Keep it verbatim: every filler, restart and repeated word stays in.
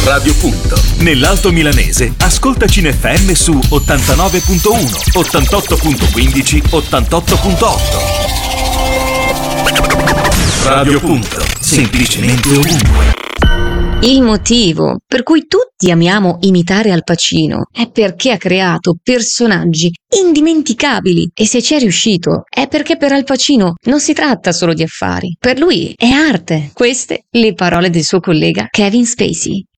Radio Punto. Nell'Alto Milanese, ascolta Cine F M su ottantanove virgola uno, ottantotto virgola quindici, ottantotto virgola otto. Radio Punto. Semplicemente ovunque. Il motivo per cui tutti amiamo imitare Al Pacino è perché ha creato personaggi indimenticabili, e se ci è riuscito è perché per Al Pacino non si tratta solo di affari, per lui è arte. Queste le parole del suo collega Kevin Spacey.